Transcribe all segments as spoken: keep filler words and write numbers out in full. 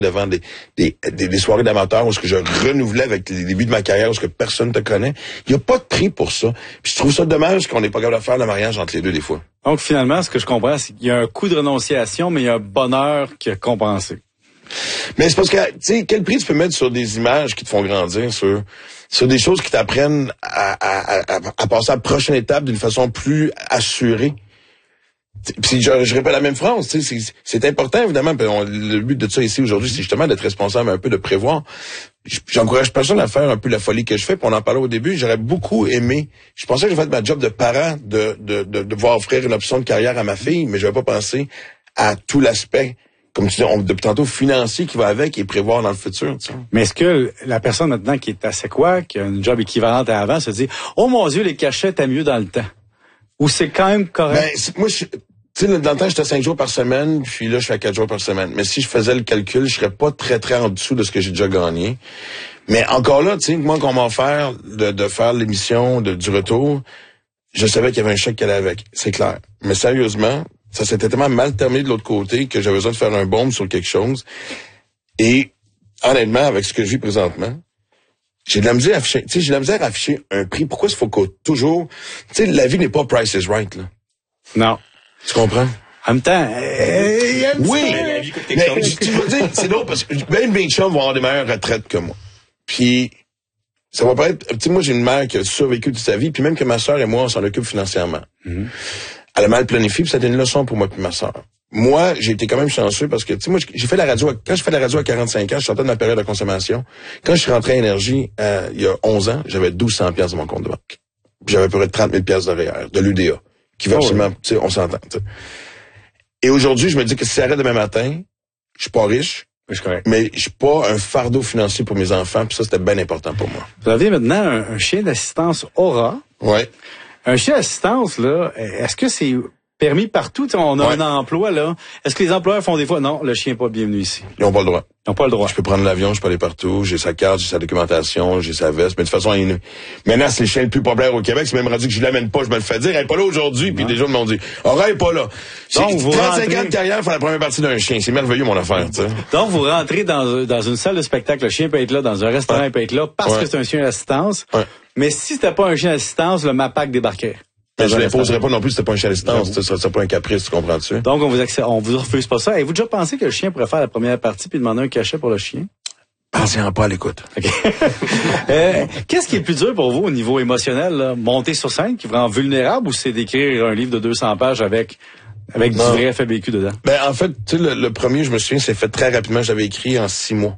devant des, des, des, des soirées d'amateurs où ce que je renouvelais avec les débuts de ma carrière, où ce que personne te connaît. Il n'y a pas de prix pour ça. Puis je trouve ça dommage qu'on n'ait pas capable de faire le mariage entre les deux des fois. Donc finalement, ce que je comprends, c'est qu'il y a un coût de renonciation, mais il y a un bonheur qui a compensé. Mais c'est parce que, tu sais, quel prix tu peux mettre sur des images qui te font grandir, sur, sur des choses qui t'apprennent à, à, à, à passer à la prochaine étape d'une façon plus assurée. Puis je, je répète la même phrase, tu sais, c'est, c'est important évidemment. On, le but de ça ici aujourd'hui, c'est justement d'être responsable un peu, de prévoir. J'encourage personne à faire un peu la folie que je fais. Puis on en parlait au début. J'aurais beaucoup aimé. Je pensais que j'ai fait ma job de parent, de de de, de devoir offrir une option de carrière à ma fille, mais je n'avais pas pensé à tout l'aspect, comme tu dis, on, depuis tantôt, financier qui va avec et prévoir dans le futur. Tu sais. Mais est-ce que la personne maintenant qui est à Sequoia, qui a une job équivalente à avant, se dit « Oh mon Dieu, les cachets étaient mieux dans le temps ». Ou c'est quand même correct? Ben, moi, je, tu sais, dans le temps, j'étais à cinq jours par semaine, puis là, je suis à quatre jours par semaine. Mais si je faisais le calcul, je serais pas très, très en dessous de ce que j'ai déjà gagné. Mais encore là, tu sais, moi, qu'on m'a offert de, de faire l'émission de, du retour, je savais qu'il y avait un chèque qui allait avec. C'est clair. Mais sérieusement, ça s'était tellement mal terminé de l'autre côté que j'avais besoin de faire un bombe sur quelque chose. Et, honnêtement, avec ce que je vis présentement, j'ai de la misère à afficher, tu sais, j'ai de la misère à afficher un prix. Pourquoi il faut qu'on toujours, tu sais, la vie n'est pas Price is Right, là. Non. Tu comprends? En même temps, euh, oui, mais, la vie coûte quelque chose. Tu veux dire, c'est drôle parce que même mes chums vont avoir des meilleures retraites que moi. Puis, ça va pas être, tu sais, moi, j'ai une mère qui a survécu toute sa vie, puis même que ma sœur et moi, on s'en occupe financièrement. Mm-hmm. Elle a mal planifié, puis ça a été une leçon pour moi et ma sœur. Moi, j'ai été quand même chanceux parce que, tu sais, moi, j'ai fait la radio, à, quand je fais la radio à quarante-cinq ans, je sortais de ma période de consommation. Quand je suis rentré à Énergie, euh, il y a onze ans, j'avais douze cents piastres dans mon compte de banque. Puis j'avais à peu près trente mille piastres de R E E R, de l'U D A, qui va oh absolument, oui. Tu sais, on s'entend, tu sais. Et aujourd'hui, je me dis que si ça arrête demain matin, je suis pas riche, oui, je mais je suis pas un fardeau financier pour mes enfants, puis ça, c'était bien important pour moi. Vous avez maintenant un, un chien d'assistance Aura. Ouais. Un chien d'assistance, là, est-ce que c'est permis partout? T'sais, on a ouais. un emploi, là. Est-ce que les employeurs font des fois, non, le chien n'est pas bienvenu ici? Ils n'ont pas le droit. Ils n'ont pas le droit. Je peux prendre l'avion, je peux aller partout, j'ai sa carte, j'ai sa documentation, j'ai sa veste, mais de toute façon, il... maintenant, c'est le chien le plus populaire au Québec, c'est même rendu que je l'amène pas, je me le fais dire, elle est pas là aujourd'hui, puis déjà, ils m'ont dit, Aura est pas là. Donc, vous trente-cinq rentrez... ans de carrière pour la première partie d'un chien, c'est merveilleux, mon affaire, tu sais. Donc, vous rentrez dans, dans une salle de spectacle, le chien peut être là, dans un restaurant, ouais. il peut être là, parce ouais. que c'est un chien d'assistance. Ouais. Mais si c'était pas un chien d'assistance, le MAPAC débarquait. Mais je l'imposerais pas non plus, c'était pas un chien d'assistance, ça serait pas un caprice, tu comprends-tu? Donc, on vous accès, on vous refuse pas ça. Avez-vous déjà pensé que le chien pourrait faire la première partie puis demander un cachet pour le chien? Pensez-en pas à l'écoute. Okay. euh, qu'est-ce qui est le plus dur pour vous au niveau émotionnel, là? Monter sur scène, qui vous rend vulnérable, ou c'est d'écrire un livre de deux cents pages avec, avec non. du vrai F A B Q dedans? Ben, en fait, tu sais, le, le premier, je me souviens, c'est fait très rapidement, j'avais écrit en six mois.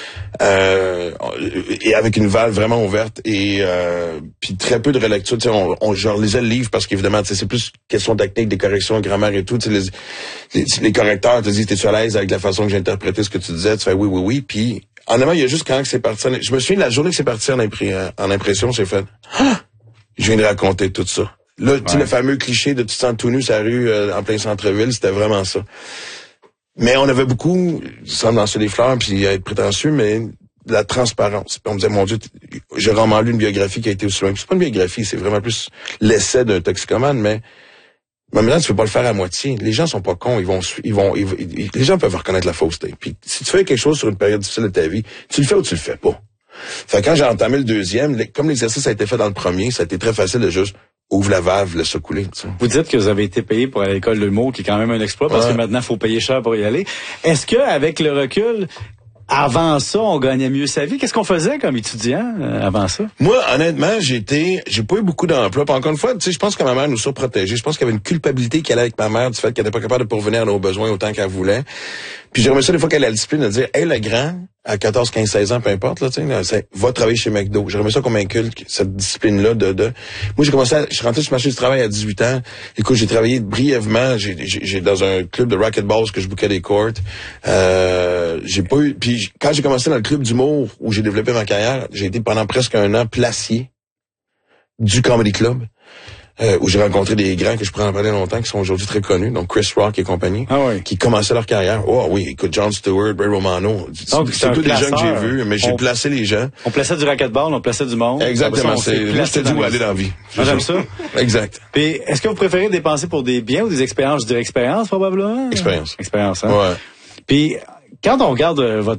Euh, et avec une valve vraiment ouverte et euh, puis très peu de relecture. Tu sais, on, on je relisais le livre parce qu'évidemment, tu sais, c'est plus question technique, des corrections, grammaire et tout. Tu sais, les, les, les correcteurs te disent, t'es-tu à l'aise avec la façon que j'ai interprété ce que tu disais? Tu fais oui, oui, oui. Puis en avant, il y a juste quand c'est parti. Je me souviens de la journée que c'est parti en, impré, en impression, j'ai fait, ah! Je viens de raconter tout ça. Là, ouais. Tu sais, le fameux cliché de tu te sens tout nu sur la rue euh, en plein centre-ville, c'était vraiment ça. Mais on avait beaucoup, sans lancer des fleurs puis être prétentieux, mais de la transparence. Puis on me disait, mon Dieu, j'ai vraiment lu une biographie qui a été aussi loin. Puis c'est pas une biographie, c'est vraiment plus l'essai d'un toxicomane, mais, mais maintenant, tu peux pas le faire à moitié. Les gens sont pas cons, ils vont, ils vont, ils, ils, les gens peuvent reconnaître la fausseté. Puis si tu fais quelque chose sur une période difficile de ta vie, tu le fais ou tu le fais pas. Fait que quand j'ai entamé le deuxième, comme l'exercice a été fait dans le premier, ça a été très facile de juste ouvre la valve, laisse ça couler. Tu sais. Vous dites que vous avez été payé pour aller à l'école de l'humour, qui est quand même un exploit, parce ouais. que maintenant, il faut payer cher pour y aller. Est-ce que, avec le recul, avant ça, on gagnait mieux sa vie? Qu'est-ce qu'on faisait comme étudiant euh, avant ça? Moi, honnêtement, j'ai été, j'ai pas eu beaucoup d'emplois. Puis encore une fois, tu sais, je pense que ma mère nous surprotégeait. Je pense qu'il y avait une culpabilité qui allait avec ma mère du fait qu'elle n'était pas capable de pourvenir à nos besoins autant qu'elle voulait. Puis j'ai remis ça des fois qu'elle a la discipline de dire, hey, le grand, à quatorze, quinze, seize ans, peu importe, là, tu sais, va travailler chez McDo. J'ai remis ça comme inculte, cette discipline-là de, de, moi, j'ai commencé à, je suis rentré sur le marché du travail à dix-huit ans. Écoute, j'ai travaillé brièvement, j'ai, j'ai, j'ai dans un club de racquetball que je bouquais des courts. Euh, j'ai pas eu, puis quand j'ai commencé dans le club d'humour où j'ai développé ma carrière, j'ai été pendant presque un an placier du Comedy Club. Euh, où j'ai rencontré des grands que je pourrais en parler longtemps, qui sont aujourd'hui très connus, donc Chris Rock et compagnie, ah oui. qui commençaient leur carrière. Oh oui, écoute, John Stewart, Ray Romano, donc, c'est tous des gens que j'ai vus, mais j'ai on, placé les gens. On plaçait du racquetball, on plaçait du monde. Exactement, ça, c'est, moi je te dis où aller dans la vie. Moi, j'aime ça. Exact. Puis, est-ce que vous préférez dépenser pour des biens ou des expériences? Je dirais expérience, probablement? Expérience. Expérience, hein? Ouais. Puis, Quand on regarde euh, votre